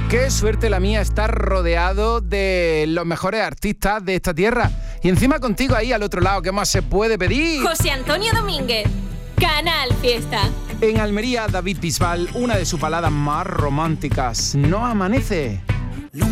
Qué suerte la mía estar rodeado de los mejores artistas de esta tierra. Y encima contigo ahí al otro lado, ¿qué más se puede pedir? José Antonio Domínguez, Canal Fiesta. En Almería, David Bisbal, una de sus baladas más románticas, No amanece.